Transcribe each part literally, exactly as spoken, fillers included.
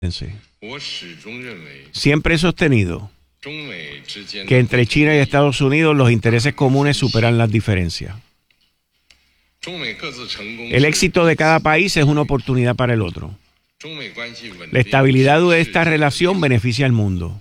Siempre he sostenido que entre China y Estados Unidos los intereses comunes superan las diferencias. El éxito de cada país es una oportunidad para el otro. La estabilidad de esta relación beneficia al mundo.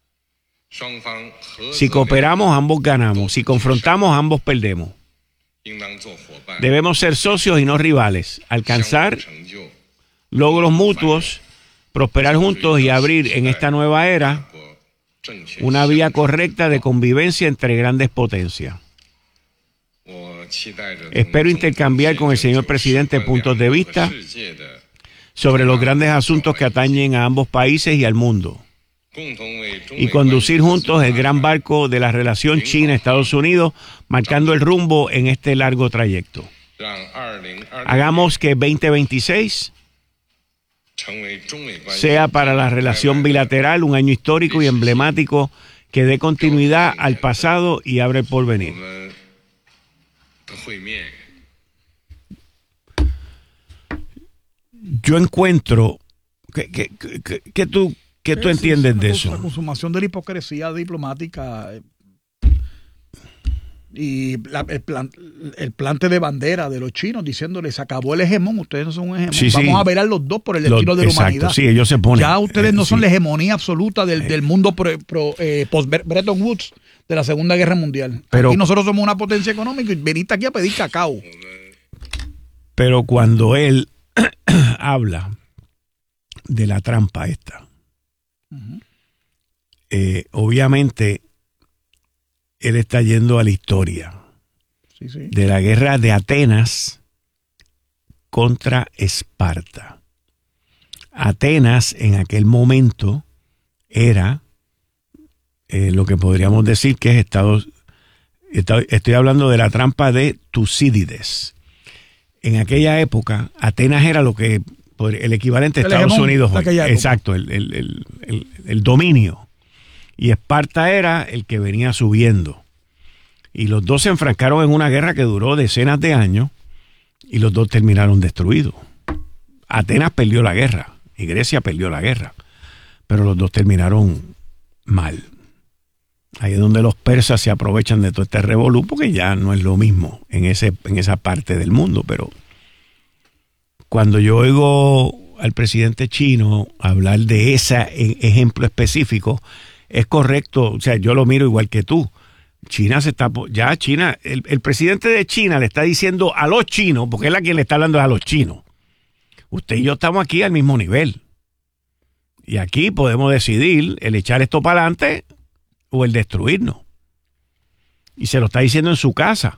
Si cooperamos, ambos ganamos. Si confrontamos, ambos perdemos. Debemos ser socios y no rivales, alcanzar logros mutuos, prosperar juntos y abrir en esta nueva era una vía correcta de convivencia entre grandes potencias. Espero intercambiar con el señor presidente puntos de vista sobre los grandes asuntos que atañen a ambos países y al mundo, y conducir juntos el gran barco de la relación China-Estados Unidos, marcando el rumbo en este largo trayecto. Hagamos que veinte veintiséis sea para la relación bilateral un año histórico y emblemático que dé continuidad al pasado y abre el porvenir. Yo encuentro que, que, que, que tú ¿Qué tú entiendes de eso? La consumación de la hipocresía diplomática y la, el, plan, el plante de bandera de los chinos diciéndoles: se acabó el hegemón, ustedes no son un hegemón. Sí, Vamos sí. a velar los dos por el destino los, de la exacto, humanidad. Sí, ellos se ponen, ya ustedes no eh, son sí. la hegemonía absoluta del, eh. del mundo pro, pro, eh, post-Bretton Woods de la Segunda Guerra Mundial. Pero, aquí nosotros somos una potencia económica y veniste aquí a pedir cacao. Pero cuando él habla de la trampa esta, Uh-huh. Eh, obviamente él está yendo a la historia sí, sí. de la guerra de Atenas contra Esparta. Atenas en aquel momento era eh, lo que podríamos decir que es Estados estoy, estoy hablando de la trampa de Tucídides. En aquella época Atenas era lo que el equivalente a Estados hegemón, Unidos hoy. Exacto, el, el, el, el, el dominio. Y Esparta era el que venía subiendo. Y los dos se enfrascaron en una guerra que duró decenas de años y los dos terminaron destruidos. Atenas perdió la guerra y Grecia perdió la guerra, pero los dos terminaron mal. Ahí es donde los persas se aprovechan de todo este revolú, porque ya no es lo mismo en, ese, en esa parte del mundo, pero cuando yo oigo al presidente chino hablar de ese ejemplo específico, es correcto. O sea, yo lo miro igual que tú. China se está... Ya China... El, el presidente de China le está diciendo a los chinos, porque él a quien le está hablando es a los chinos. Usted y yo estamos aquí al mismo nivel. Y aquí podemos decidir el echar esto para adelante o el destruirnos. Y se lo está diciendo en su casa.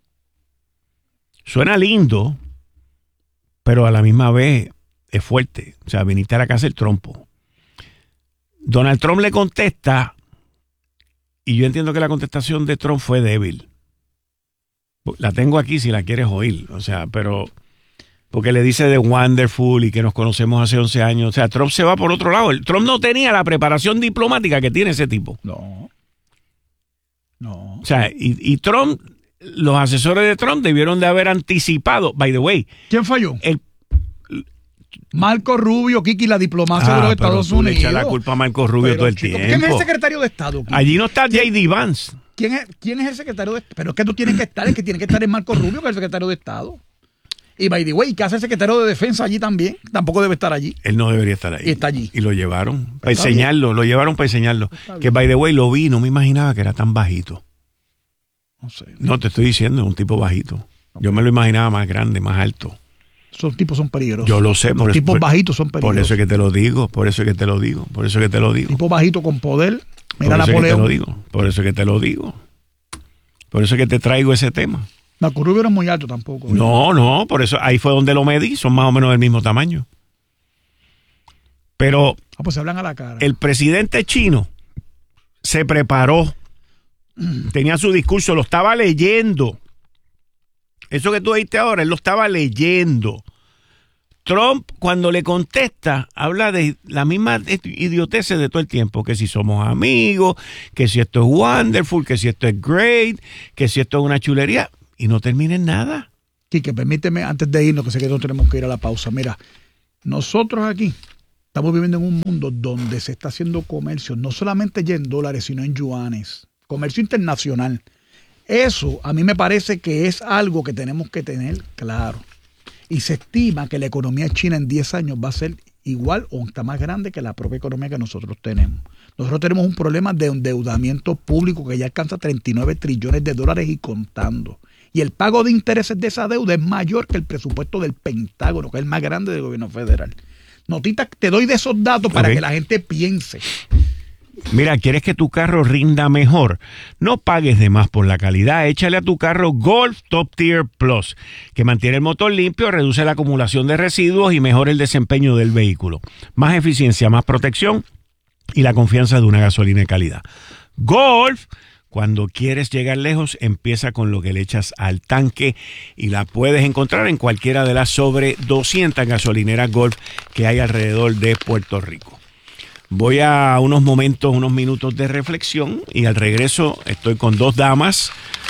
Suena lindo, pero a la misma vez es fuerte. O sea, viniste a la casa el trompo. Donald Trump le contesta, y yo entiendo que la contestación de Trump fue débil. La tengo aquí si la quieres oír. O sea, pero... porque le dice de wonderful y que nos conocemos hace once años. O sea, Trump se va por otro lado. El Trump no tenía la preparación diplomática que tiene ese tipo. No. No. O sea, y, y Trump... los asesores de Trump debieron de haber anticipado. By the way, ¿quién falló? El, Marco Rubio, Kiki, la diplomacia ah, de los Estados pero tú Unidos. Le echa la culpa a Marco Rubio pero, todo el chico, tiempo. ¿quién es el secretario de Estado? Kiki? Allí no está J D Vance. ¿Quién es, ¿Quién es el secretario de Estado? Pero es que tú tienes que estar, es que tiene que estar en Marco Rubio, que es el secretario de Estado. Y by the way, ¿qué hace el secretario de Defensa allí también? Tampoco debe estar allí. Él no debería estar ahí. Y está allí. Y lo llevaron para enseñarlo, bien. lo llevaron para enseñarlo. Que by the way, lo vi, no me imaginaba que era tan bajito. No sé. No, te estoy diciendo, es un tipo bajito. Yo me lo imaginaba más grande, más alto. Esos tipos son peligrosos. Yo lo sé. Los por tipos por, bajitos son peligrosos. Por eso es que te lo digo, por eso es que te lo digo, por eso es que te lo digo. Tipo bajito con poder. Mira Napoleón. Por eso es que te lo digo, por eso es que te lo digo. Por eso es que te traigo ese tema. Marco Rubio no es muy alto tampoco. No, no, por eso ahí fue donde lo medí, son más o menos del mismo tamaño. Pero ah, pues se hablan a la cara. El presidente chino se preparó, tenía su discurso, lo estaba leyendo. Eso que tú oíste ahora, él lo estaba leyendo. Trump, cuando le contesta, habla de la misma idioteces de todo el tiempo, que si somos amigos, que si esto es wonderful, que si esto es great, que si esto es una chulería, y no termina en nada. Quique, permíteme, antes de irnos, que sé que no tenemos que ir a la pausa, mira, nosotros aquí Estamos viviendo en un mundo donde se está haciendo comercio, no solamente ya en dólares, sino en yuanes. Comercio internacional. Eso a mí me parece que es algo que tenemos que tener claro. Y se estima que la economía china en diez años va a ser igual o hasta más grande que la propia economía que nosotros tenemos. Nosotros tenemos un problema de endeudamiento público que ya alcanza treinta y nueve trillones de dólares y contando. Y el pago de intereses de esa deuda es mayor que el presupuesto del Pentágono, que es el más grande del gobierno federal. Notita, te doy de esos datos para okay. que la gente piense. Mira, ¿quieres que tu carro rinda mejor? No pagues de más por la calidad. Échale a tu carro Golf Top Tier Plus, que mantiene el motor limpio, reduce la acumulación de residuos y mejora el desempeño del vehículo. Más eficiencia, más protección y la confianza de una gasolina de calidad. Golf, cuando quieres llegar lejos, empieza con lo que le echas al tanque y la puedes encontrar en cualquiera de las sobre doscientas gasolineras Golf que hay alrededor de Puerto Rico. Voy a unos momentos, unos minutos de reflexión y al regreso estoy con dos damas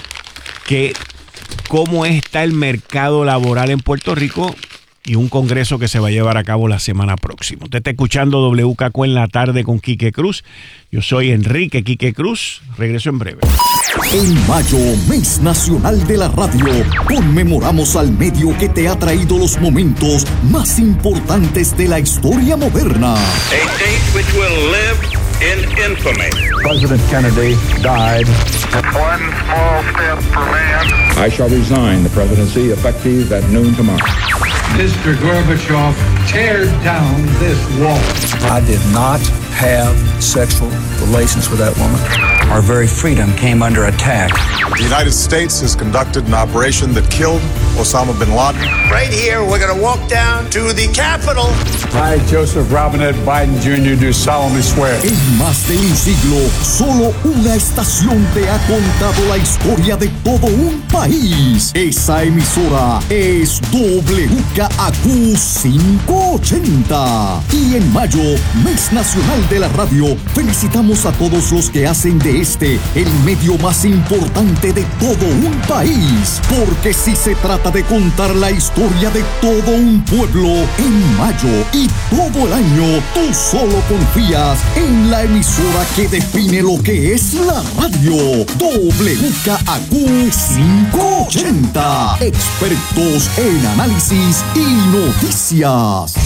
que cómo está el mercado laboral en Puerto Rico y un congreso que se va a llevar a cabo la semana próxima. Usted está escuchando W K Q en la tarde con Quique Cruz. Yo soy Enrique Quique Cruz. Regreso en breve. En mayo, mes nacional de la radio, conmemoramos al medio que te ha traído los momentos más importantes de la historia moderna. A date which will live in infamy. President Kennedy died. One small step for man. I shall resign the presidency effective at noon tomorrow. Mister Gorbachev, tear down this wall. I did not have sexual relations with that woman. Our very freedom came under attack. The United States has conducted an operation that killed Osama bin Laden. Right here, we're going to walk down to the Capitol. I, Joseph Robinette Biden Junior, do solemnly swear. En más de un siglo, solo una estación te ha contado la historia de todo un país. Esa emisora es W K Q quinientos ochenta. Y en mayo, mes nacional de la radio, felicitamos a todos los que hacen de este el medio más importante de todo un país. Porque si se trata de contar la historia de todo un pueblo, en mayo y todo el año, tú solo confías en la emisora que define lo que es la radio. W K Q quinientos ochenta. Expertos en análisis y noticias.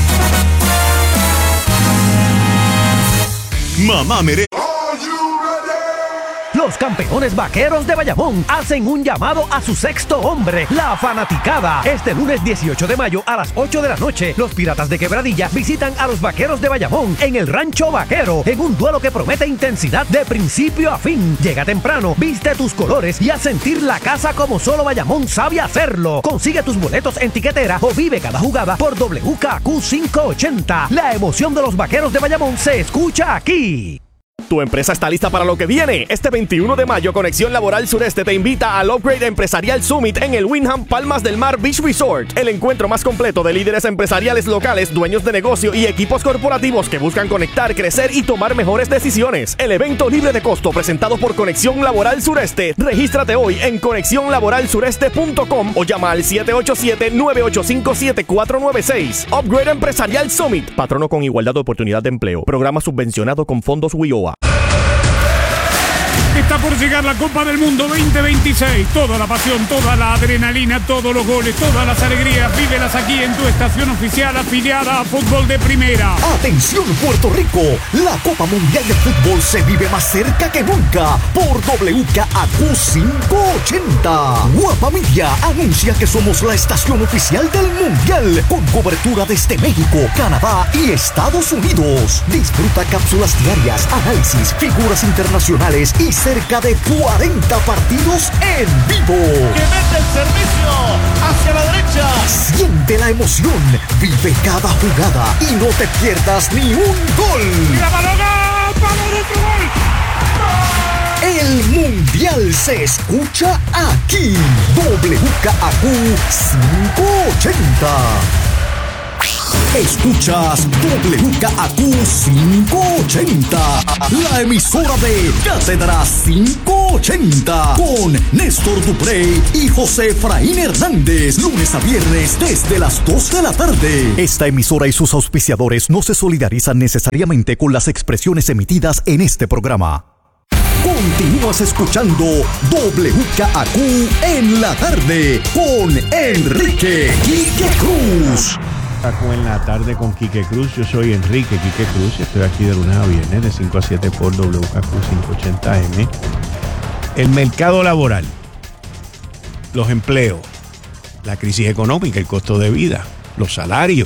Mamá mere... Los campeones vaqueros de Bayamón hacen un llamado a su sexto hombre, la fanaticada. Este lunes dieciocho de mayo a las ocho de la noche, los Piratas de Quebradilla visitan a los Vaqueros de Bayamón en el Rancho Vaquero, en un duelo que promete intensidad de principio a fin. Llega temprano, viste tus colores y a sentir la casa como solo Bayamón sabe hacerlo. Consigue tus boletos en tiquetera o vive cada jugada por W K Q quinientos ochenta. La emoción de los Vaqueros de Bayamón se escucha aquí. Tu empresa está lista para lo que viene. Este veintiuno de mayo, Conexión Laboral Sureste te invita al Upgrade Empresarial Summit en el Wyndham Palmas del Mar Beach Resort. El encuentro más completo de líderes empresariales locales, dueños de negocio y equipos corporativos que buscan conectar, crecer y tomar mejores decisiones. El evento libre de costo presentado por Conexión Laboral Sureste. Regístrate hoy en conexión laboral sureste punto com o llama al siete ocho siete, nueve ocho cinco, siete cuatro nueve seis. Upgrade Empresarial Summit. Patrono con igualdad de oportunidad de empleo. Programa subvencionado con fondos W I O A. Está por llegar la Copa del Mundo veinte veintiséis. Toda la pasión, toda la adrenalina, todos los goles, todas las alegrías, vívelas aquí en tu estación oficial afiliada a Fútbol de Primera. Atención Puerto Rico, la Copa Mundial de Fútbol se vive más cerca que nunca por W K Q quinientos ochenta. Guapa Media anuncia que somos la estación oficial del Mundial, con cobertura desde México, Canadá y Estados Unidos. Disfruta cápsulas diarias, análisis, figuras internacionales y cerca de cuarenta partidos en vivo. ¡Que mete el servicio hacia la derecha! Siente la emoción, vive cada jugada y no te pierdas ni un gol. ¡La balona! ¡Vamos de otro gol! El Mundial se escucha aquí. W K Q quinientos ochenta. Escuchas W K A Q quinientos ochenta, la emisora de Cátedra quinientos ochenta, con Néstor Duprey y José Efraín Hernández, lunes a viernes desde las dos de la tarde. Esta emisora y sus auspiciadores no se solidarizan necesariamente con las expresiones emitidas en este programa. Continúas escuchando W K A Q en la tarde con Enrique Quique Cruz. En la tarde con Quique Cruz, yo soy Enrique Quique Cruz y estoy aquí de lunes a viernes de cinco a siete por W K Q quinientos ochenta M. El mercado laboral, los empleos, la crisis económica, el costo de vida, los salarios,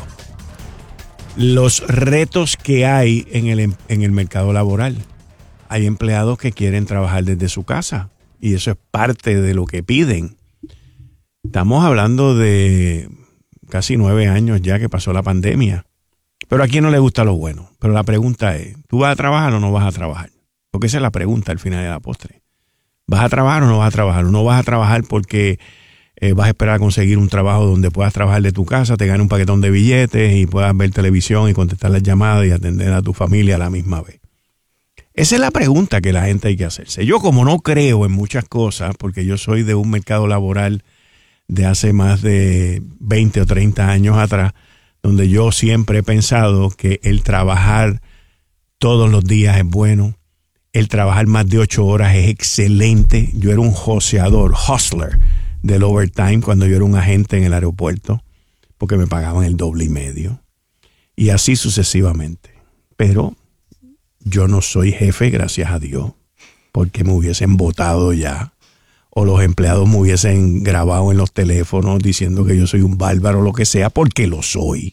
los retos que hay en el, en el mercado laboral. Hay empleados que quieren trabajar desde su casa y eso es parte de lo que piden. Estamos hablando de casi nueve años ya que pasó la pandemia. Pero a quién no le gusta lo bueno. Pero la pregunta es, ¿tú vas a trabajar o no vas a trabajar? Porque esa es la pregunta al final de la postre. ¿Vas a trabajar o no vas a trabajar? ¿O no vas a trabajar porque eh, vas a esperar a conseguir un trabajo donde puedas trabajar de tu casa, te gane un paquetón de billetes y puedas ver televisión y contestar las llamadas y atender a tu familia a la misma vez? Esa es la pregunta que la gente hay que hacerse. Yo como no creo en muchas cosas, porque yo soy de un mercado laboral de hace más de veinte o treinta años atrás, donde yo siempre he pensado que el trabajar todos los días es bueno, el trabajar más de ocho horas es excelente. Yo era un joseador, hustler del overtime cuando yo era un agente en el aeropuerto, porque me pagaban el doble y medio, y así sucesivamente. Pero yo no soy jefe, gracias a Dios, porque me hubiesen votado ya, o los empleados me hubiesen grabado en los teléfonos diciendo que yo soy un bárbaro o lo que sea, porque lo soy.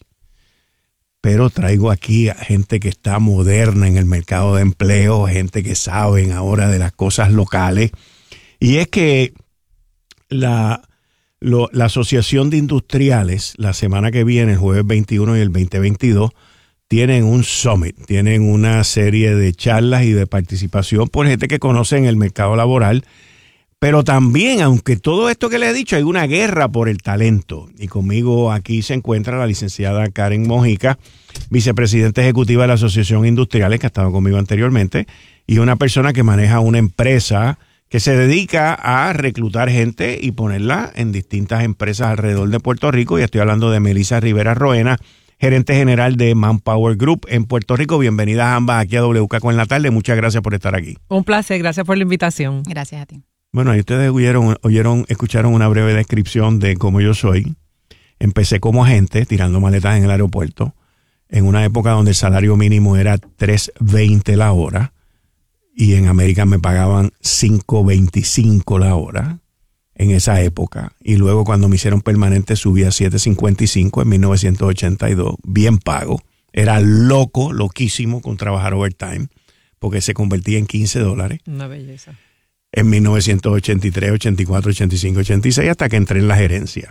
Pero traigo aquí a gente que está moderna en el mercado de empleo, gente que saben ahora de las cosas locales. Y es que la, lo, la Asociación de Industriales, la semana que viene, el jueves veintiuno y el veinte veintidós, tienen un summit, tienen una serie de charlas y de participación por gente que conoce en el mercado laboral. Pero también, aunque todo esto que le he dicho, hay una guerra por el talento. Y conmigo aquí se encuentra la licenciada Karen Mojica, vicepresidenta ejecutiva de la Asociación Industriales, que ha estado conmigo anteriormente, y una persona que maneja una empresa que se dedica a reclutar gente y ponerla en distintas empresas alrededor de Puerto Rico. Y estoy hablando de Melissa Rivera Roena, gerente general de Manpower Group en Puerto Rico. Bienvenidas ambas aquí a W K Q en la tarde. Muchas gracias por estar aquí. Un placer, gracias por la invitación. Gracias a ti. Bueno, ahí ustedes oyeron, oyeron, escucharon una breve descripción de cómo yo soy. Empecé como agente tirando maletas en el aeropuerto en una época donde el salario mínimo era tres veinte la hora y en América me pagaban cinco veinticinco la hora en esa época. Y luego cuando me hicieron permanente subí a siete cincuenta y cinco en mil novecientos ochenta y dos, bien pago. Era loco, loquísimo con trabajar overtime porque se convertía en quince dólares. Una belleza. En mil novecientos ochenta y tres, ochenta y cuatro, ochenta y cinco, ochenta y seis, hasta que entré en la gerencia.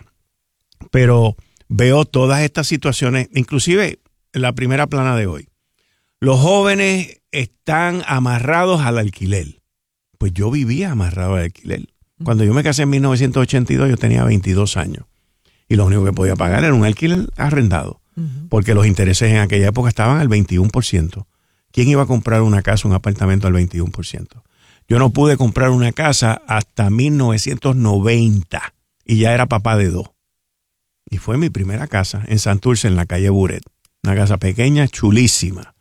Pero veo todas estas situaciones, inclusive en la primera plana de hoy. Los jóvenes están amarrados al alquiler. Pues yo vivía amarrado al alquiler. Cuando yo me casé en mil novecientos ochenta y dos, yo tenía veintidós años. Y lo único que podía pagar era un alquiler arrendado. Uh-huh. Porque los intereses en aquella época estaban al veintiuno por ciento. ¿Quién iba a comprar una casa, un apartamento al veintiuno por ciento? Yo no pude comprar una casa hasta mil novecientos noventa y ya era papá de dos. Y fue mi primera casa en Santurce, en la calle Buret. Una casa pequeña, chulísima.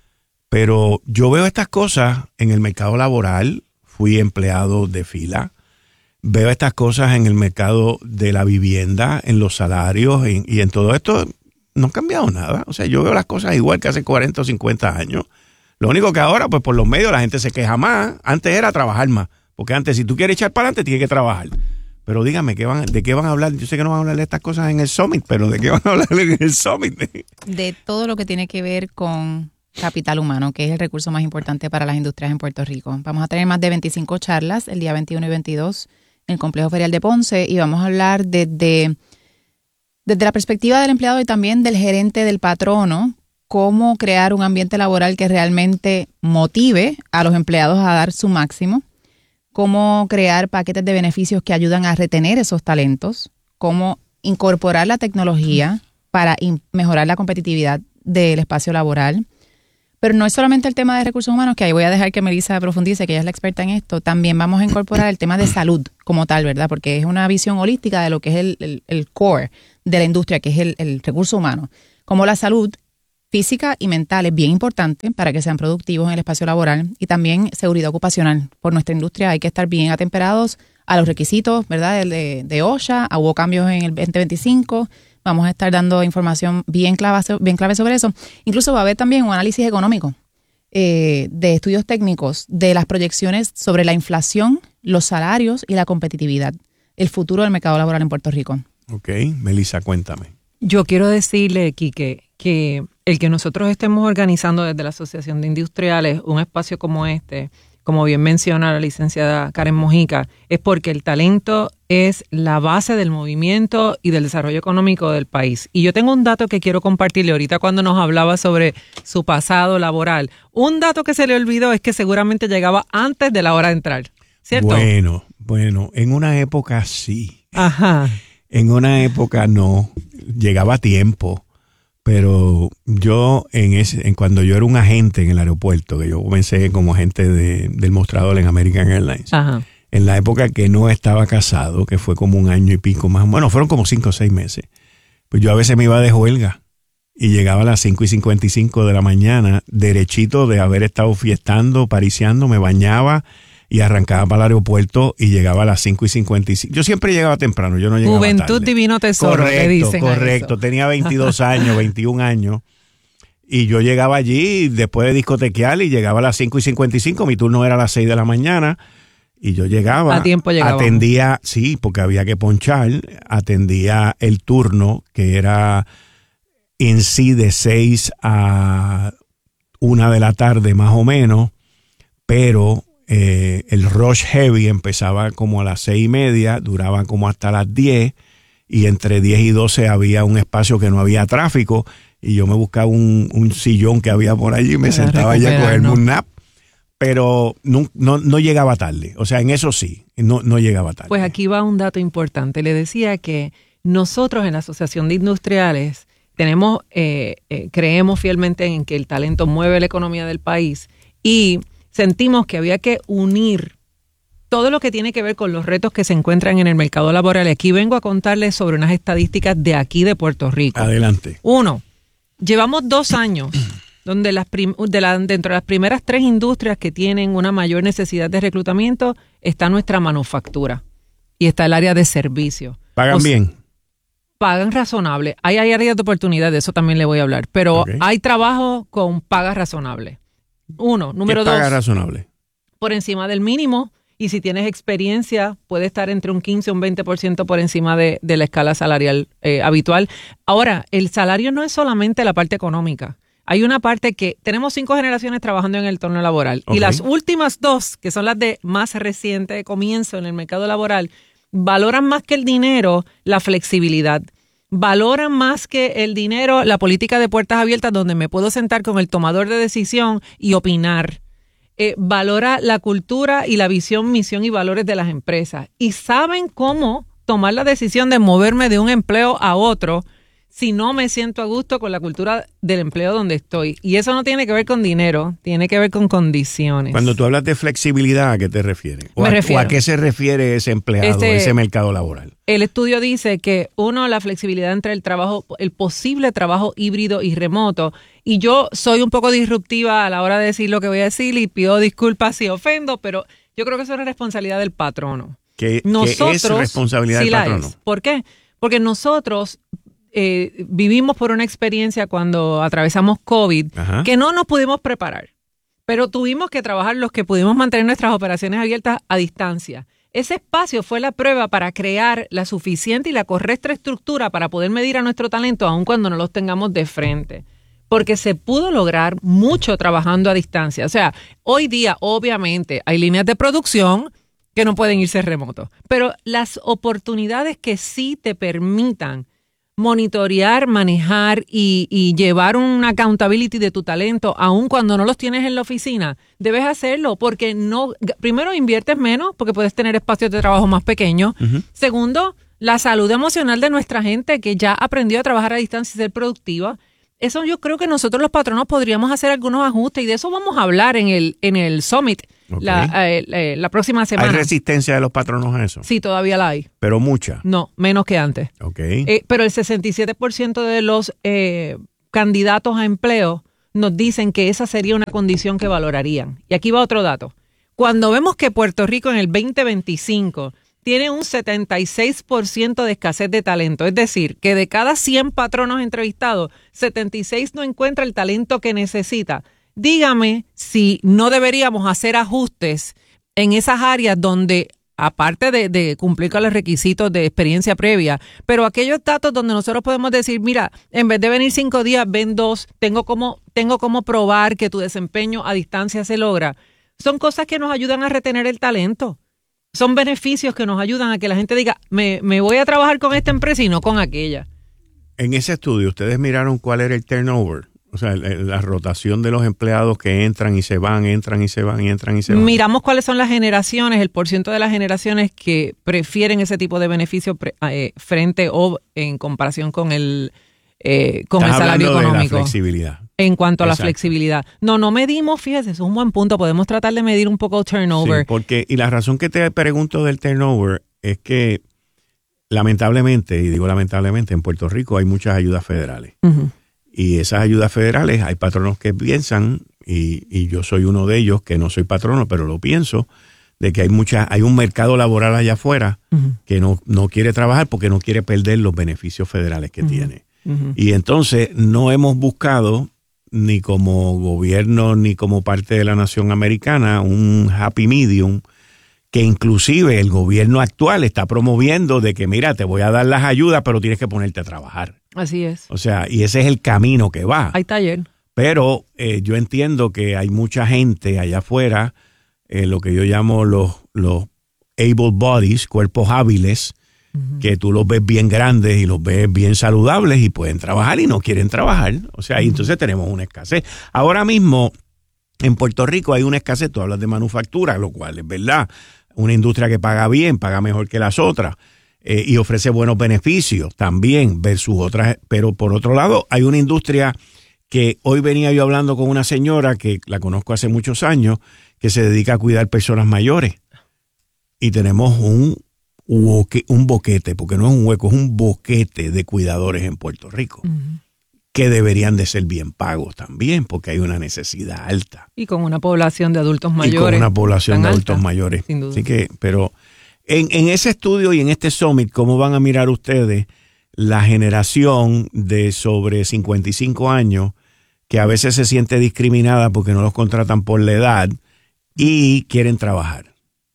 Pero yo veo estas cosas en el mercado laboral. Fui empleado de fila. Veo estas cosas en el mercado de la vivienda, en los salarios en, y en todo esto. No ha cambiado nada. O sea, yo veo las cosas igual que hace cuarenta o cincuenta años. Lo único que ahora, pues por los medios la gente se queja más. Antes era trabajar más. Porque antes, si tú quieres echar para adelante, tienes que trabajar. Pero dígame, ¿qué van, ¿de qué van a hablar? Yo sé que no van a hablar de estas cosas en el Summit, pero ¿de qué van a hablar en el Summit? De todo lo que tiene que ver con capital humano, que es el recurso más importante para las industrias en Puerto Rico. Vamos a tener más de veinticinco charlas el día veintiuno y veintidós en el Complejo Ferial de Ponce y vamos a hablar desde, desde la perspectiva del empleado y también del gerente, del patrono, cómo crear un ambiente laboral que realmente motive a los empleados a dar su máximo, cómo crear paquetes de beneficios que ayudan a retener esos talentos, cómo incorporar la tecnología para in- mejorar la competitividad del espacio laboral. Pero no es solamente el tema de recursos humanos, que ahí voy a dejar que Melissa profundice, que ella es la experta en esto. También vamos a incorporar el tema de salud como tal, ¿verdad? Porque es una visión holística de lo que es el, el, el core de la industria, que es el, el recurso humano. Como la salud física y mental es bien importante para que sean productivos en el espacio laboral, y también seguridad ocupacional. Por nuestra industria hay que estar bien atemperados a los requisitos, ¿verdad? De, de OSHA. Hubo cambios en el veinte veinticinco. Vamos a estar dando información bien clave, bien clave sobre eso. Incluso va a haber también un análisis económico eh, de estudios técnicos de las proyecciones sobre la inflación, los salarios y la competitividad, el futuro del mercado laboral en Puerto Rico. Ok, Melissa, cuéntame. Yo quiero decirle, Quique, que el que nosotros estemos organizando desde la Asociación de Industriales un espacio como este, como bien menciona la licenciada Karen Mojica, es porque el talento es la base del movimiento y del desarrollo económico del país. Y yo tengo un dato que quiero compartirle ahorita cuando nos hablaba sobre su pasado laboral. Un dato que se le olvidó es que seguramente llegaba antes de la hora de entrar, ¿cierto? Bueno, bueno, en una época sí. Ajá. En una época no, llegaba a tiempo. Pero yo, en ese, en cuando yo era un agente en el aeropuerto, que yo comencé como agente de, del mostrador en American Airlines, Ajá. en la época que no estaba casado, que fue como un año y pico más, bueno, fueron como cinco o seis meses, pues yo a veces me iba de huelga y llegaba a las cinco y cincuenta y cinco de la mañana, derechito de haber estado fiestando, pariciando, me bañaba y arrancaba para el aeropuerto y llegaba a las cinco y cincuenta y cinco. Yo siempre llegaba temprano, yo no llegaba Juventud tarde. divino tesoro, correcto, le dicen correcto. a eso. Tenía veintidós años, veintiún años. Y yo llegaba allí después de discotequear y llegaba a las cinco y cincuenta y cinco. Mi turno era a las seis de la mañana. Y yo llegaba. A tiempo llegaba. Atendía, sí, porque había que ponchar. Atendía el turno que era en sí de seis a una de la tarde más o menos. Pero Eh, el rush heavy empezaba como a las seis y media, duraba como hasta las diez, y entre diez y doce había un espacio que no había tráfico, y yo me buscaba un, un sillón que había por allí y me Para sentaba allí a cogerme ¿no? un nap, pero no, no, no llegaba tarde. O sea, en eso sí, no, no llegaba tarde. Pues aquí va un dato importante. Le decía que nosotros en la Asociación de Industriales tenemos, eh, eh, creemos fielmente en que el talento mueve la economía del país, y sentimos que había que unir todo lo que tiene que ver con los retos que se encuentran en el mercado laboral. Aquí vengo a contarles sobre unas estadísticas de aquí de Puerto Rico. Adelante. Uno, llevamos dos años donde las prim- de la, dentro de las primeras tres industrias que tienen una mayor necesidad de reclutamiento está nuestra manufactura y está el área de servicio. ¿Pagan o sea, bien? Pagan razonable. Hay, hay áreas de oportunidad, de eso también le voy a hablar, pero Okay. hay trabajo con pagas razonables. Uno. Número ¿Qué dos. paga razonable? Por encima del mínimo, y si tienes experiencia, puede estar entre un quince o un veinte por ciento por encima de, de la escala salarial eh, habitual. Ahora, el salario no es solamente la parte económica. Hay una parte que tenemos cinco generaciones trabajando en el entorno laboral. Okay. Y las últimas dos, que son las de más reciente comienzo en el mercado laboral, valoran más que el dinero la flexibilidad. Valoran más que el dinero la política de puertas abiertas, donde me puedo sentar con el tomador de decisión y opinar. Eh, valora la cultura y la visión, misión y valores de las empresas. Y saben cómo tomar la decisión de moverme de un empleo a otro si no me siento a gusto con la cultura del empleo donde estoy. Y eso no tiene que ver con dinero, tiene que ver con condiciones. Cuando tú hablas de flexibilidad, ¿a qué te refieres? ¿O, Me a, refiero. ¿O a qué se refiere ese empleado, Este- ese mercado laboral? El estudio dice que, uno, la flexibilidad entre el trabajo, el posible trabajo híbrido y remoto. Y yo soy un poco disruptiva a la hora de decir lo que voy a decir y pido disculpas si ofendo, pero yo creo que eso es una responsabilidad del patrono. ¿Qué, Nosotros, ¿qué es responsabilidad sí del la patrono? es. ¿Por qué? Porque nosotros eh, vivimos por una experiencia cuando atravesamos COVID Ajá. que no nos pudimos preparar, pero tuvimos que trabajar los que pudimos mantener nuestras operaciones abiertas a distancia. Ese espacio fue la prueba para crear la suficiente y la correcta estructura para poder medir a nuestro talento aun cuando no los tengamos de frente. Porque se pudo lograr mucho trabajando a distancia. O sea, hoy día obviamente hay líneas de producción que no pueden irse remoto, pero las oportunidades que sí te permitan monitorear, manejar y, y llevar una accountability de tu talento, aun cuando no los tienes en la oficina, debes hacerlo porque no, primero inviertes menos porque puedes tener espacios de trabajo más pequeños. Uh-huh. Segundo, la salud emocional de nuestra gente que ya aprendió a trabajar a distancia y ser productiva. Eso yo creo que nosotros los patronos podríamos hacer algunos ajustes y de eso vamos a hablar en el en el Summit okay. la, eh, eh, la próxima semana. ¿Hay resistencia de los patronos a eso? Sí, todavía la hay. ¿Pero mucha? No, menos que antes. Okay. Eh, pero el sesenta y siete por ciento de los eh, candidatos a empleo nos dicen que esa sería una condición que valorarían. Y aquí va otro dato. Cuando vemos que Puerto Rico en el veinte veinticinco tiene un setenta y seis por ciento de escasez de talento, es decir, que de cada cien patronos entrevistados, setenta y seis no encuentra el talento que necesita. Dígame si no deberíamos hacer ajustes en esas áreas donde, aparte de, de cumplir con los requisitos de experiencia previa, pero aquellos datos donde nosotros podemos decir, mira, en vez de venir cinco días, ven dos, tengo como, tengo como probar que tu desempeño a distancia se logra. Son cosas que nos ayudan a retener el talento. Son beneficios que nos ayudan a que la gente diga, me, me voy a trabajar con esta empresa y no con aquella. En ese estudio, ¿ustedes miraron cuál era el turnover? O sea, la rotación de los empleados que entran y se van, entran y se van, y entran y se van. Miramos cuáles son las generaciones, el porciento de las generaciones que prefieren ese tipo de beneficio pre, eh, frente o en comparación con el, eh, con el salario económico. De la flexibilidad. En cuanto a Exacto. la flexibilidad. No, no medimos, fíjese, eso es un buen punto. Podemos tratar de medir un poco el turnover. Sí, porque, y la razón que te pregunto del turnover es que lamentablemente, y digo lamentablemente, en Puerto Rico hay muchas ayudas federales. Uh-huh. Y esas ayudas federales, hay patronos que piensan, y, y yo soy uno de ellos, que no soy patrono, pero lo pienso, de que hay mucha, hay un mercado laboral allá afuera uh-huh. que no, no quiere trabajar porque no quiere perder los beneficios federales que uh-huh. tiene. Uh-huh. Y entonces no hemos buscado, ni como gobierno, ni como parte de la nación americana, un happy medium, que inclusive el gobierno actual está promoviendo de que, mira, te voy a dar las ayudas, pero tienes que ponerte a trabajar. Así es. O sea, y ese es el camino que va. Hay taller. Pero eh, yo entiendo que hay mucha gente allá afuera, eh, lo que yo llamo los, los able bodies, cuerpos hábiles, uh-huh. que tú los ves bien grandes y los ves bien saludables y pueden trabajar y no quieren trabajar. O sea, uh-huh. y entonces tenemos una escasez. Ahora mismo, en Puerto Rico hay una escasez, tú hablas de manufactura, lo cual es verdad. Una industria que paga bien, paga mejor que las otras eh, y ofrece buenos beneficios también versus otras. Pero por otro lado, hay una industria que hoy venía yo hablando con una señora que la conozco hace muchos años, que se dedica a cuidar personas mayores. Y tenemos un, un boquete, porque no es un hueco, es un boquete de cuidadores en Puerto Rico. Uh-huh. Que deberían de ser bien pagos también, porque hay una necesidad alta. Y con una población de adultos mayores. Y con una población de adultos alta, mayores. Sin duda. Así que, pero en, en ese estudio y en este summit, ¿cómo van a mirar ustedes la generación de sobre cincuenta y cinco años que a veces se siente discriminada porque no los contratan por la edad y quieren trabajar?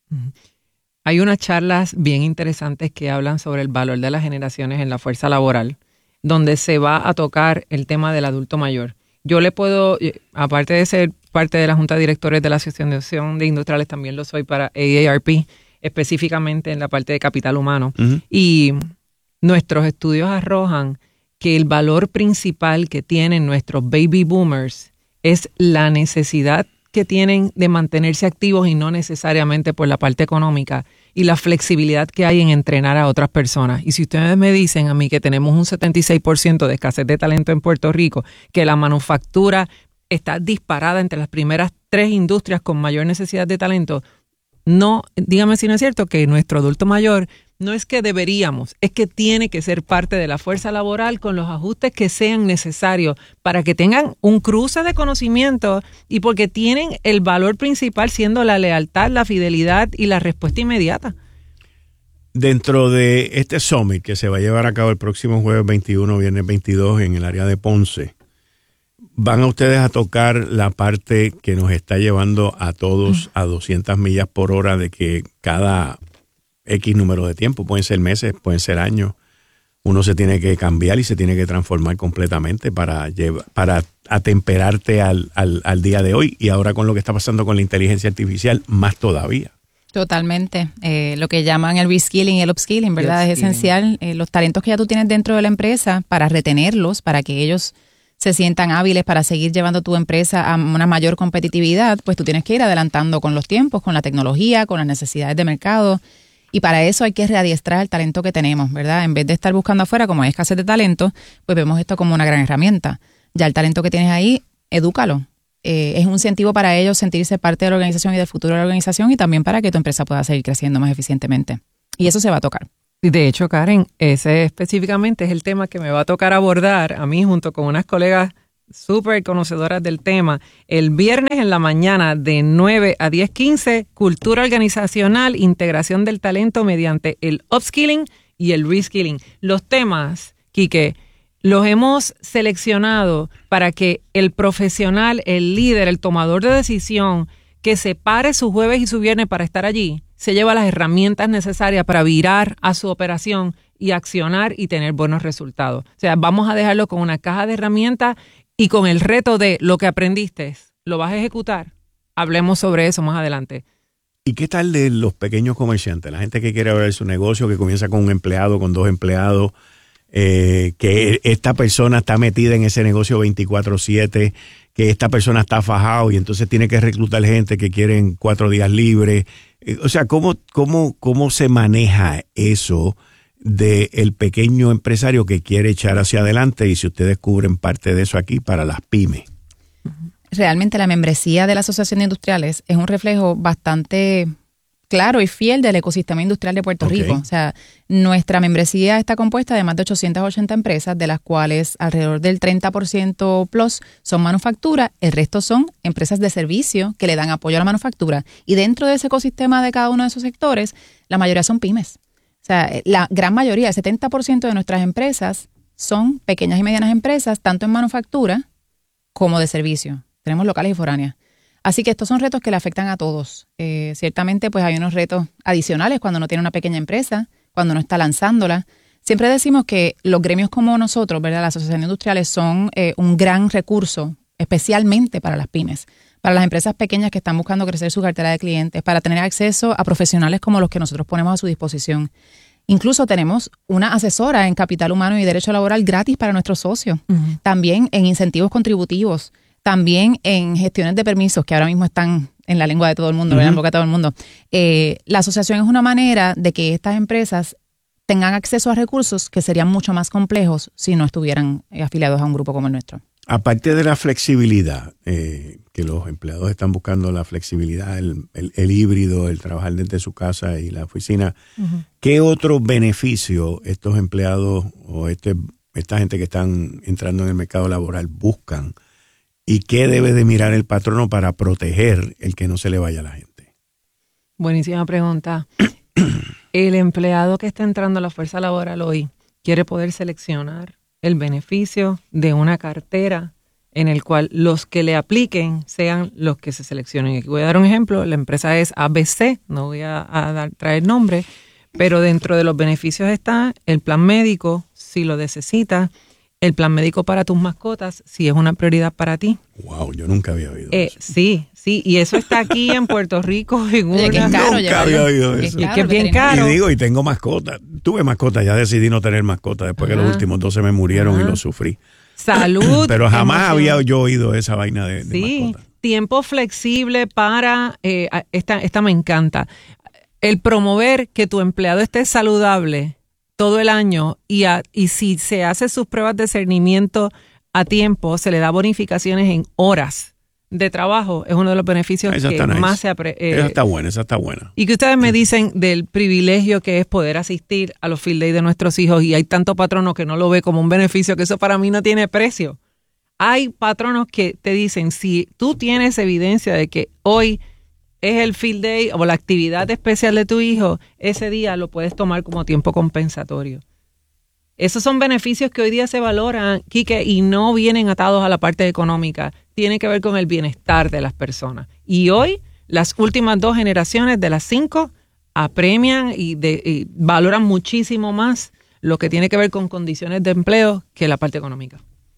Hay unas charlas bien interesantes que hablan sobre el valor de las generaciones en la fuerza laboral, donde se va a tocar el tema del adulto mayor. Yo le puedo, aparte de ser parte de la Junta de Directores de la Asociación de Industriales, también lo soy para A A R P, específicamente en la parte de capital humano. Uh-huh. Y nuestros estudios arrojan que el valor principal que tienen nuestros baby boomers es la necesidad que tienen de mantenerse activos y no necesariamente por la parte económica, y la flexibilidad que hay en entrenar a otras personas. Y si ustedes me dicen a mí que tenemos un setenta y seis por ciento de escasez de talento en Puerto Rico, que la manufactura está disparada entre las primeras tres industrias con mayor necesidad de talento, no, dígame si no es cierto que nuestro adulto mayor no es que deberíamos, es que tiene que ser parte de la fuerza laboral con los ajustes que sean necesarios para que tengan un cruce de conocimiento y porque tienen el valor principal siendo la lealtad, la fidelidad y la respuesta inmediata. Dentro de este summit que se va a llevar a cabo el próximo jueves veintiuno, viernes veintidós en el área de Ponce, van a ustedes a tocar la parte que nos está llevando a todos a doscientas millas por hora de que cada X número de tiempo, pueden ser meses, pueden ser años, uno se tiene que cambiar y se tiene que transformar completamente para, llevar, para atemperarte al, al, al día de hoy, y ahora con lo que está pasando con la inteligencia artificial, más todavía. Totalmente. Eh, lo que llaman el reskilling y el upskilling, ¿verdad? Es esencial. Eh, los talentos que ya tú tienes dentro de la empresa, para retenerlos, para que ellos se sientan hábiles para seguir llevando tu empresa a una mayor competitividad, pues tú tienes que ir adelantando con los tiempos, con la tecnología, con las necesidades de mercado. Y para eso hay que readiestrar el talento que tenemos, ¿verdad? En vez de estar buscando afuera, como hay escasez de talento, pues vemos esto como una gran herramienta. Ya el talento que tienes ahí, edúcalo. Eh, es un incentivo para ellos sentirse parte de la organización y del futuro de la organización y también para que tu empresa pueda seguir creciendo más eficientemente. Y eso se va a tocar. De hecho, Karen, ese específicamente es el tema que me va a tocar abordar a mí junto con unas colegas súper conocedoras del tema. El viernes en la mañana de nueve a diez quince, cultura organizacional, integración del talento mediante el upskilling y el reskilling. Los temas, Quique, los hemos seleccionado para que el profesional, el líder, el tomador de decisión, que separe su jueves y su viernes para estar allí, se lleva las herramientas necesarias para virar a su operación y accionar y tener buenos resultados. O sea, vamos a dejarlo con una caja de herramientas y con el reto de lo que aprendiste, ¿lo vas a ejecutar? Hablemos sobre eso más adelante. ¿Y qué tal de los pequeños comerciantes? La gente que quiere abrir su negocio, que comienza con un empleado, con dos empleados, eh, que esta persona está metida en ese negocio veinticuatro siete, que esta persona está fajado y entonces tiene que reclutar gente que quieren cuatro días libres. Eh, o sea, ¿cómo, cómo, cómo se maneja eso del pequeño empresario que quiere echar hacia adelante? Y si ustedes cubren parte de eso aquí para las pymes. Realmente la membresía de la Asociación de Industriales es un reflejo bastante claro y fiel del ecosistema industrial de Puerto okay. Rico. O sea, nuestra membresía está compuesta de más de ochocientas ochenta empresas, de las cuales alrededor del treinta por ciento plus son manufactura, el resto son empresas de servicio que le dan apoyo a la manufactura. Y dentro de ese ecosistema de cada uno de esos sectores, la mayoría son pymes. O sea, la gran mayoría, el setenta por ciento de nuestras empresas son pequeñas y medianas empresas, tanto en manufactura como de servicio. Tenemos locales y foráneas. Así que estos son retos que le afectan a todos. Eh, ciertamente, pues hay unos retos adicionales cuando uno tiene una pequeña empresa, cuando uno está lanzándola. Siempre decimos que los gremios como nosotros, ¿verdad? Las asociaciones industriales son eh, un gran recurso, especialmente para las pymes, para las empresas pequeñas que están buscando crecer su cartera de clientes, para tener acceso a profesionales como los que nosotros ponemos a su disposición. Incluso tenemos una asesora en capital humano y derecho laboral gratis para nuestros socios. Uh-huh. También en incentivos contributivos. También en gestiones de permisos, que ahora mismo están en la lengua de todo el mundo, uh-huh. en la boca de todo el mundo. Eh, la asociación es una manera de que estas empresas tengan acceso a recursos que serían mucho más complejos si no estuvieran afiliados a un grupo como el nuestro. Aparte de la flexibilidad, eh, que los empleados están buscando la flexibilidad, el, el, el híbrido, el trabajar desde su casa y la oficina, uh-huh. ¿qué otro beneficio estos empleados o este, esta gente que están entrando en el mercado laboral buscan? ¿Y qué debe de mirar el patrono para proteger el que no se le vaya a la gente? Buenísima pregunta. El empleado que está entrando a la fuerza laboral hoy quiere poder seleccionar el beneficio de una cartera en el cual los que le apliquen sean los que se seleccionen. Aquí voy a dar un ejemplo. La empresa es A B C, no voy a, a dar, traer nombre, pero dentro de los beneficios está el plan médico, si lo necesitas, el plan médico para tus mascotas, si es una prioridad para ti. Wow, yo nunca había oído eh, eso. Sí, sí, y eso está aquí en Puerto Rico. En Oye, una... que caro, nunca había oído eso. Es que es bien caro. Y digo, y tengo mascotas. Tuve mascotas, ya decidí no tener mascotas después Ajá. que los últimos dos se me murieron Ajá. y los sufrí. Salud. Pero jamás emoción. había yo oído esa vaina de, de sí, mascotas. Tiempo flexible para, eh, esta, esta me encanta, el promover que tu empleado esté saludable todo el año y, a, y si se hace sus pruebas de cernimiento a tiempo, se le da bonificaciones en horas de trabajo. Es uno de los beneficios esa que nice. más se apre- eh, Esa está buena, esa está buena. Y que ustedes me dicen del privilegio que es poder asistir a los field days de nuestros hijos y hay tanto patrono que no lo ve como un beneficio, que eso para mí no tiene precio. Hay patronos que te dicen, si tú tienes evidencia de que hoy es el field day o la actividad especial de tu hijo, ese día lo puedes tomar como tiempo compensatorio. Esos son beneficios que hoy día se valoran, Quique, y no vienen atados a la parte económica. Tiene que ver con el bienestar de las personas. Y hoy, las últimas dos generaciones de las cinco apremian y, de, y valoran muchísimo más lo que tiene que ver con condiciones de empleo que la parte económica.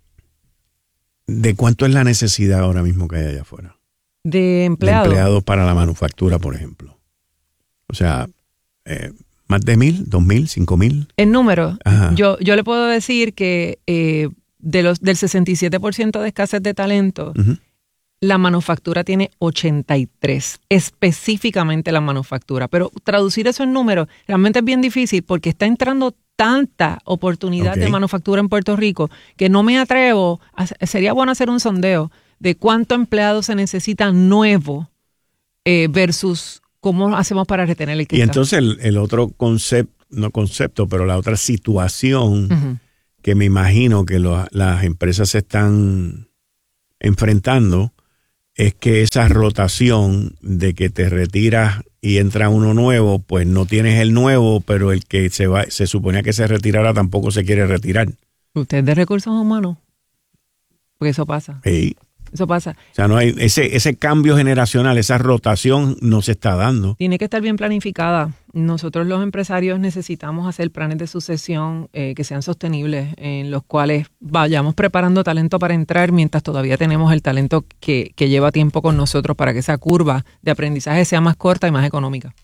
¿De cuánto es la necesidad ahora mismo que hay allá afuera? De empleados. De empleados para la manufactura, por ejemplo. O sea, eh, más de mil, dos mil, cinco mil. En número, yo, yo le puedo decir que eh, de los del sesenta y siete por ciento de escasez de talento, uh-huh. La manufactura tiene ochenta y tres, específicamente la manufactura. Pero traducir eso en números realmente es bien difícil porque está entrando tanta oportunidad okay. de manufactura en Puerto Rico que no me atrevo, a, sería bueno hacer un sondeo de cuánto empleado se necesita nuevo eh, versus cómo hacemos para retener el que Y está. entonces el, el otro concepto, no concepto, pero la otra situación uh-huh. que me imagino que lo, las empresas se están enfrentando es que esa rotación de que te retiras y entra uno nuevo, pues no tienes el nuevo, pero el que se va, se suponía que se retirara tampoco se quiere retirar. ¿Usted es de recursos humanos? Porque eso pasa. Sí. Eso pasa. O sea, no hay ese, ese cambio generacional, esa rotación no se está dando. Tiene que estar bien planificada. Nosotros los empresarios necesitamos hacer planes de sucesión eh, que sean sostenibles, en los cuales vayamos preparando talento para entrar mientras todavía tenemos el talento que, que lleva tiempo con nosotros para que esa curva de aprendizaje sea más corta y más económica.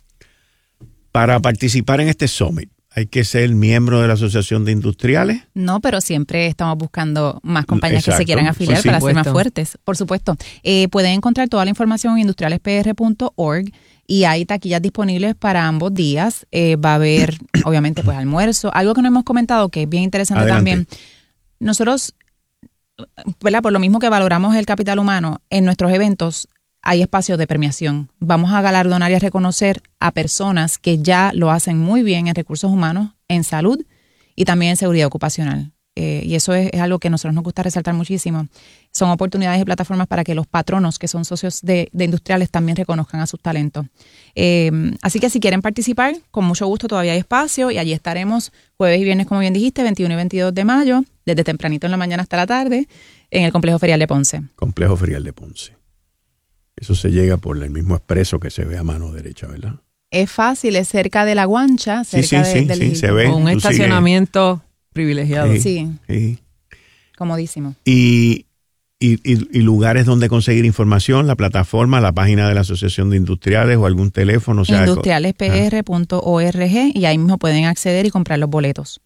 Para participar en este summit, ¿hay que ser miembro de la Asociación de Industriales? No, pero siempre estamos buscando más compañías Exacto. que se quieran afiliar sí, sí, para ser supuesto. más fuertes. Por supuesto. Eh, pueden encontrar toda la información en industriales p r punto org y hay taquillas disponibles para ambos días. Eh, va a haber, obviamente, pues almuerzo. Algo que no hemos comentado que es bien interesante Adelante. También. Nosotros, ¿verdad? Por lo mismo que valoramos el capital humano, en nuestros eventos hay espacios de premiación. Vamos a galardonar y a reconocer a personas que ya lo hacen muy bien en recursos humanos, en salud y también en seguridad ocupacional. Eh, y eso es, es algo que a nosotros nos gusta resaltar muchísimo. Son oportunidades y plataformas para que los patronos, que son socios de, de industriales, también reconozcan a sus talentos. Eh, así que si quieren participar, con mucho gusto todavía hay espacio y allí estaremos jueves y viernes, como bien dijiste, veintiuno y veintidós de mayo, desde tempranito en la mañana hasta la tarde, en el Complejo Ferial de Ponce. Complejo Ferial de Ponce. Eso se llega por el mismo expreso que se ve a mano derecha, ¿verdad? Es fácil, es cerca de la Guancha, cerca sí, sí, de, del sí, se ve. Un estacionamiento sigues. privilegiado. Sí, sí. sí. Comodísimo. Y, y, y, y lugares donde conseguir información, la plataforma, la página de la Asociación de Industriales o algún teléfono. O sea, industriales p r punto org y ahí mismo pueden acceder y comprar los boletos.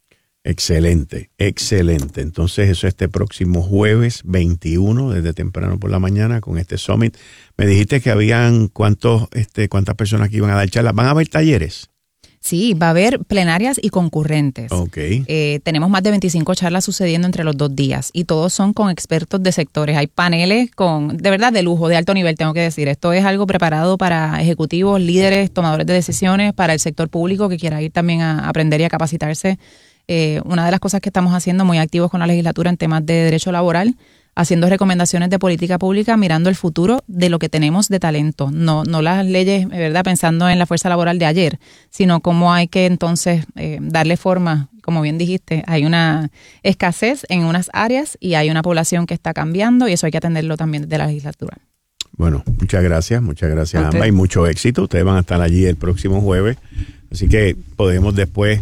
Excelente, excelente. Entonces eso este próximo jueves veintiuno, desde temprano por la mañana, con este summit. Me dijiste que habían cuántos, este, cuántas personas que iban a dar charlas. ¿Van a haber talleres? Sí, va a haber plenarias y concurrentes. Okay. Eh, tenemos más de veinticinco charlas sucediendo entre los dos días y todos son con expertos de sectores. Hay paneles con, de verdad, de lujo, de alto nivel, tengo que decir. Esto es algo preparado para ejecutivos, líderes, tomadores de decisiones, para el sector público que quiera ir también a aprender y a capacitarse. Eh, una de las cosas que estamos haciendo muy activos con la legislatura en temas de derecho laboral, haciendo recomendaciones de política pública, mirando el futuro de lo que tenemos de talento, no, no las leyes, ¿verdad?, pensando en la fuerza laboral de ayer, sino cómo hay que entonces eh, darle forma. Como bien dijiste, hay una escasez en unas áreas y hay una población que está cambiando y eso hay que atenderlo también desde la legislatura. Bueno, muchas gracias, muchas gracias a ambas y mucho éxito. Ustedes van a estar allí el próximo jueves, así que podemos después,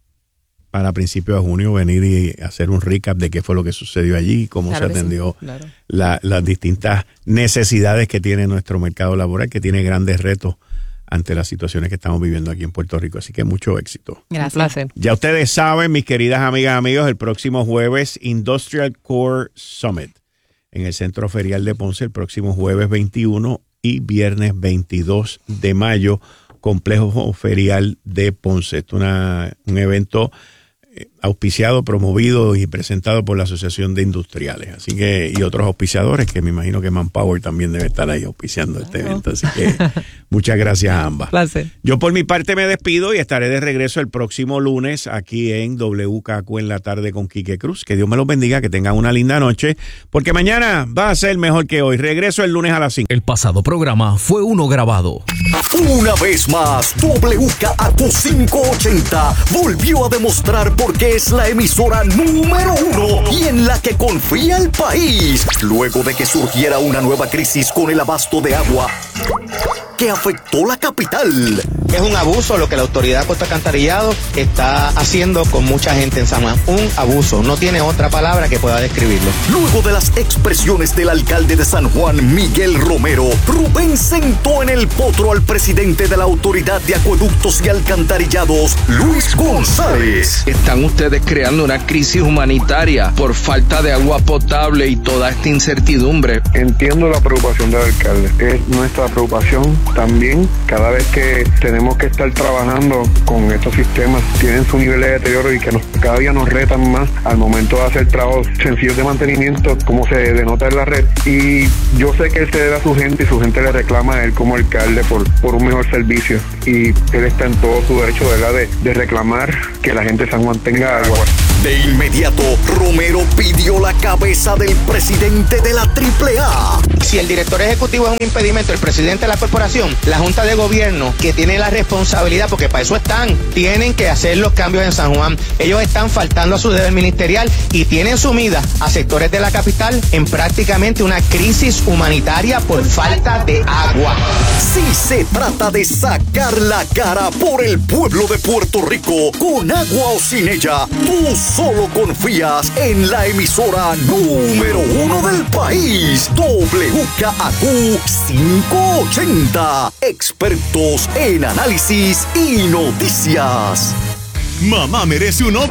para principios de junio, venir y hacer un recap de qué fue lo que sucedió allí, cómo claro se atendió sí, claro. la, las distintas necesidades que tiene nuestro mercado laboral, que tiene grandes retos ante las situaciones que estamos viviendo aquí en Puerto Rico. Así que mucho éxito. Gracias. Un placer. Ya ustedes saben, mis queridas amigas y amigos, el próximo jueves, Industrial Core Summit en el Centro Ferial de Ponce, el próximo jueves veintiuno y viernes veintidós de mayo, Complejo Ferial de Ponce. Esto es una, un evento auspiciado, promovido y presentado por la Asociación de Industriales. Así que, y otros auspiciadores, que me imagino que Manpower también debe estar ahí auspiciando este evento. Así que muchas gracias a ambas. Placer. Yo por mi parte me despido y estaré de regreso el próximo lunes aquí en W K Q en la tarde con Quique Cruz. Que Dios me los bendiga, que tengan una linda noche, porque mañana va a ser mejor que hoy. Regreso el lunes a las cinco. El pasado programa fue uno grabado. Una vez más, W K Q quinientos ochenta volvió a demostrar por qué es la emisora número uno y en la que confía el país. Luego de que surgiera una nueva crisis con el abasto de agua, que afectó la capital. Es un abuso lo que la autoridad de Puerto Alcantarillado está haciendo con mucha gente en San Juan. Un abuso, no tiene otra palabra que pueda describirlo. Luego de las expresiones del alcalde de San Juan, Miguel Romero, Rubén sentó en el potro al presidente de la Autoridad de Acueductos y Alcantarillados, Luis González. Están ustedes creando una crisis humanitaria por falta de agua potable y toda esta incertidumbre. Entiendo la preocupación del alcalde. Es nuestra preocupación también. Cada vez que tenemos que estar trabajando con estos sistemas, tienen su nivel de deterioro y que nos, cada día nos retan más al momento de hacer trabajos sencillos de mantenimiento, como se denota en la red. Y yo sé que él se debe a su gente y su gente le reclama a él como alcalde por, por un mejor servicio. Y él está en todo su derecho, ¿verdad?, de, de reclamar que la gente de San Juan tenga agua. De inmediato, Romero pidió la cabeza del presidente de la triple A. Si el director ejecutivo es un impedimento, el presidente de la corporación, la Junta de Gobierno, que tiene la responsabilidad, porque para eso están, tienen que hacer los cambios en San Juan. Ellos están faltando a su deber ministerial y tienen sumida a sectores de la capital en prácticamente una crisis humanitaria por falta de agua. Si se trata de sacar la cara por el pueblo de Puerto Rico, con agua o sin ella, tú solo confías en la emisora número uno del país, W K A Q quinientos ochenta. Expertos en análisis y noticias. Mamá merece un óptimo